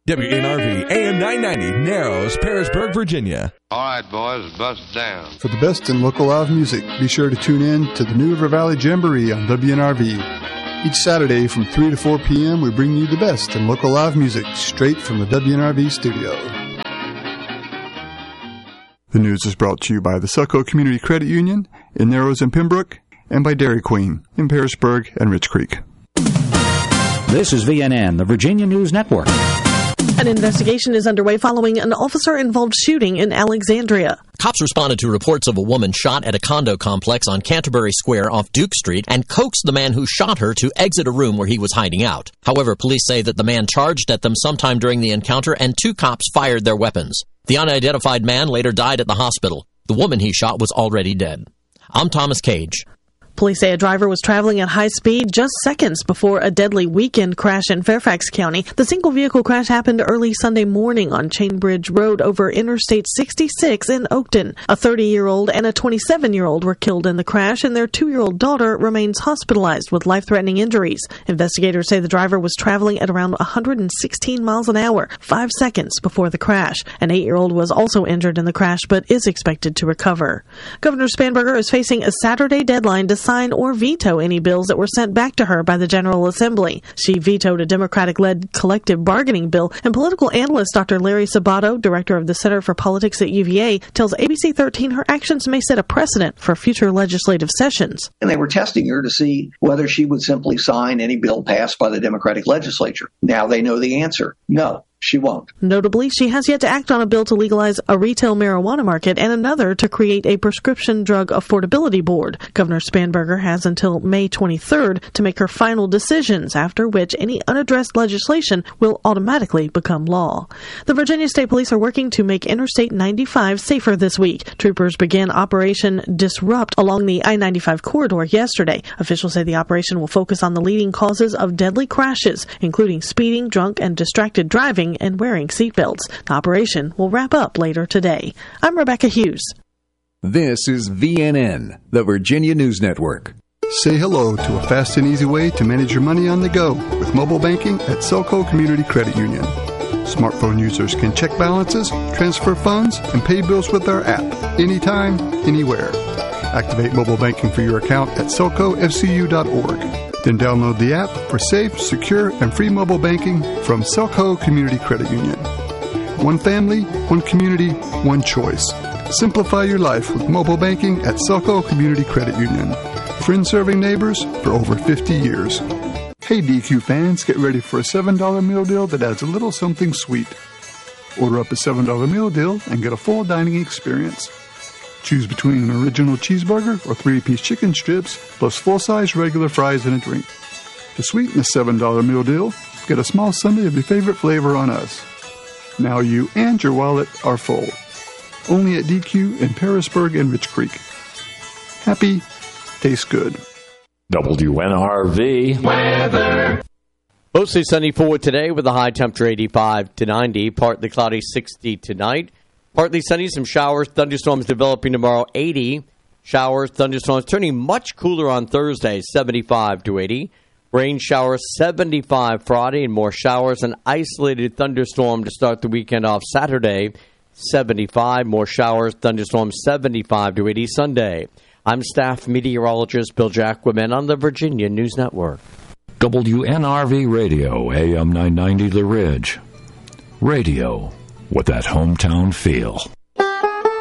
WNRV AM 990, Narrows, Parisburg, Virginia. All right, boys, bust down. For the best in local live music, be sure to tune in to the New River Valley Jamboree on WNRV. Each Saturday from 3 to 4 p.m., we bring you the best in local live music straight from the WNRV studio. The news is brought to you by the Selco Community Credit Union in Narrows and Pembroke, and by Dairy Queen in Parisburg and Rich Creek. This is VNN, the Virginia News Network. An investigation is underway following an officer-involved shooting in Alexandria. Cops responded to reports of a woman shot at a condo complex on Canterbury Square off Duke Street and coaxed the man who shot her to exit a room where he was hiding out. However, police say that the man charged at them sometime during the encounter and 2 cops fired their weapons. The unidentified man later died at the hospital. The woman he shot was already dead. I'm Thomas Cage. Police say a driver was traveling at high speed just seconds before a deadly weekend crash in Fairfax County. The single-vehicle crash happened early Sunday morning on Chainbridge Road over Interstate 66 in Oakton. A 30-year-old and a 27-year-old were killed in the crash, and their 2-year-old daughter remains hospitalized with life-threatening injuries. Investigators say the driver was traveling at around 116 miles an hour, 5 seconds before the crash. An 8-year-old was also injured in the crash, but is expected to recover. Governor Spanberger is facing a Saturday deadline to sign or veto any bills that were sent back to her by the General Assembly. She vetoed a Democratic-led collective bargaining bill, and political analyst Dr. Larry Sabato, director of the Center for Politics at UVA, tells ABC 13 her actions may set a precedent for future legislative sessions. And they were testing her to see whether she would simply sign any bill passed by the Democratic legislature. Now they know the answer. No. She won't. Notably, she has yet to act on a bill to legalize a retail marijuana market and another to create a prescription drug affordability board. Governor Spanberger has until May 23rd to make her final decisions, after which any unaddressed legislation will automatically become law. The Virginia State Police are working to make Interstate 95 safer this week. Troopers began Operation Disrupt along the I-95 corridor yesterday. Officials say the operation will focus on the leading causes of deadly crashes, including speeding, drunk, and distracted driving, and wearing seatbelts. The operation will wrap up later today. I'm Rebecca Hughes. This is VNN, the Virginia News Network. Say hello to a fast and easy way to manage your money on the go with mobile banking at Selco Community Credit Union. Smartphone users can check balances, transfer funds, and pay bills with our app anytime, anywhere. Activate mobile banking for your account at selcofcu.org. Then download the app for safe, secure, and free mobile banking from Selco Community Credit Union. One family, one community, one choice. Simplify your life with mobile banking at Selco Community Credit Union. Friends serving neighbors for over 50 years. Hey DQ fans, get ready for a $7 meal deal that adds a little something sweet. Order up a $7 meal deal and get a full dining experience. Choose between an original cheeseburger or 3-piece chicken strips, plus full-size regular fries and a drink. To sweeten the $7 meal deal, get a small sundae of your favorite flavor on us. Now you and your wallet are full. Only at DQ in Parisburg and Rich Creek. Happy, tastes good. WNRV weather. Mostly sunny for today with a high temperature 85 to 90, partly cloudy 60 tonight. Partly sunny, some showers, thunderstorms developing tomorrow, 80. Showers, thunderstorms turning much cooler on Thursday, 75 to 80. Rain showers, 75 Friday, and more showers. An isolated thunderstorm to start the weekend off Saturday, 75. More showers, thunderstorms, 75 to 80 Sunday. I'm staff meteorologist Bill Jacquemin on the Virginia News Network. WNRV Radio, AM 990 The Ridge. Radio with that hometown feel.